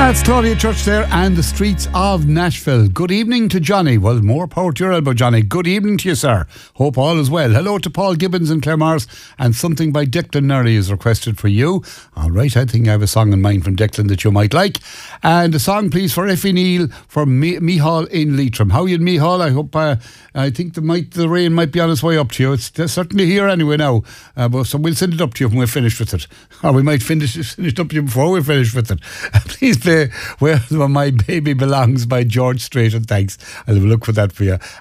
That's Claudia Church there and the streets of Nashville. Good evening to Johnny. Well, more power to your elbow, Johnny. Good evening to you, sir. Hope all is well. Hello to Paul Gibbons and Claremars, and something by Declan Nurley is requested for you. All right, I think I have a song in mind from Declan that you might like. And a song, please, for Effie Neal for Mihal in Leitrim. How are you, Mihal? I hope, I think the rain might be on its way up to you. It's certainly here anyway now. So we'll send it up to you when we're finished with it. Or we might finish it up to you before we're finished with it. Please play Where My Baby Belongs by George Strait, and thanks. I'll have a look for that for you.